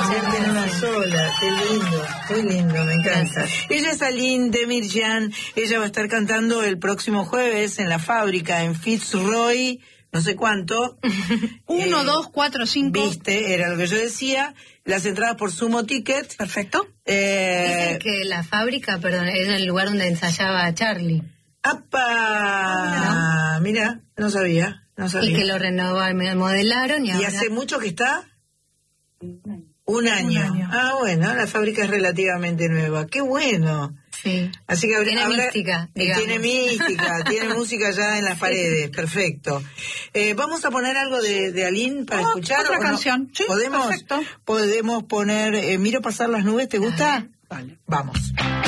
convierte en una sola. Qué lindo, muy lindo, me encanta. Ella es Aline Demirjian. Ella va a estar cantando el próximo jueves en La Fábrica, en Fitzroy, no sé cuánto. 1, 2, 4, 5. Viste, era lo que yo decía. Las entradas por Sumo Ticket. Perfecto. Dicen que La Fábrica, perdón, es el lugar donde ensayaba Charlie. ¡Apa! Mira, no sabía. Y que lo remodelaron y ahora... ¿Y hace mucho que está? Un año. Ah, bueno, La Fábrica es relativamente nueva. ¡Qué bueno! Sí. Así que tiene mística, digamos. Tiene mística, tiene música ya en las paredes. Perfecto. Vamos a poner algo de Aline para escuchar. Otra canción. No? Sí, ¿Podemos? perfecto. Podemos poner Miro pasar las nubes, ¿te gusta? Vale. Vamos.